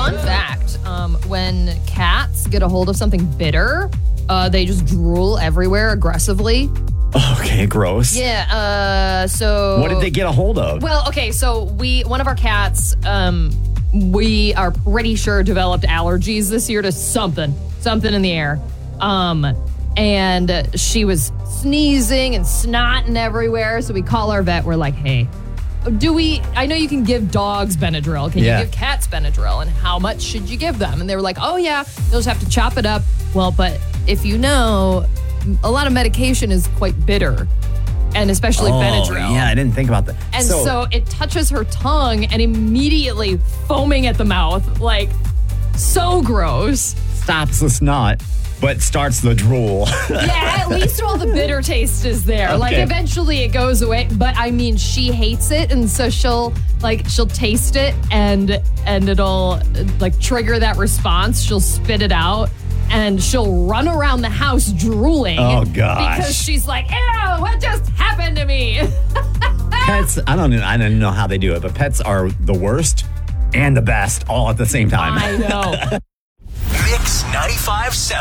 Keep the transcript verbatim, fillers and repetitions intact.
Fun fact, um, when cats get a hold of something bitter, uh, they just drool everywhere aggressively. Okay, gross. Yeah, uh, so... What did they get a hold of? Well, okay, so we, one of our cats, um, we are pretty sure developed allergies this year to something, something in the air. Um, and she was sneezing and snotting everywhere, so we call our vet, we're like, hey, do we, I know you can give dogs Benadryl. Can Yeah. you give cats Benadryl? And how much should you give them? And they were like, oh yeah, they'll just have to chop it up. Well, but if you know, a lot of medication is quite bitter. And especially oh, Benadryl. Yeah, I didn't think about that. And so, so it touches her tongue and immediately foaming at the mouth. Like, so gross. Stops the snot, but starts the drool. Yeah, at least all the bitter taste is there. Okay. Like, eventually it goes away. But I mean, she hates it, and so she'll like she'll taste it, and and it'll like trigger that response. She'll spit it out, and she'll run around the house drooling. Oh, gosh. Because she's like, ew, what just happened to me? Pets, I don't know, I don't know how they do it, but pets are the worst and the best all at the same time. I know. Mix ninety-five point seven.